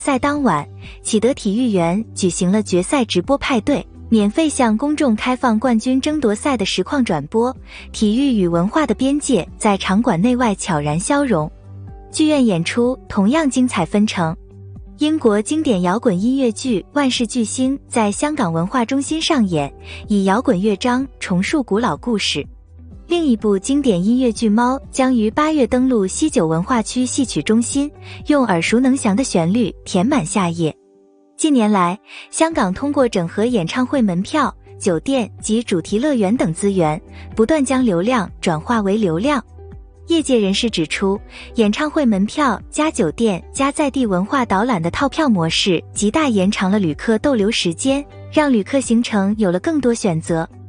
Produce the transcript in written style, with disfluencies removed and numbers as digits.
赛当晚，启德体育园举行了决赛直播派对，免费向公众开放冠军争夺赛的实况转播，体育与文化的边界在场馆内外悄然消融。剧院演出同样精彩纷呈，英国经典摇滚音乐剧《万事巨星》在香港文化中心上演，以摇滚乐章重述古老故事。另一部经典音乐剧《猫》将于8月登陆西九文化区戏曲中心，用耳熟能详的旋律填满夏夜。近年来，香港通过整合演唱会门票、酒店及主题乐园等资源，不断将流量转化为流量。业界人士指出，演唱会门票加酒店加在地文化导览的套票模式，极大延长了旅客逗留时间，让旅客行程有了更多选择。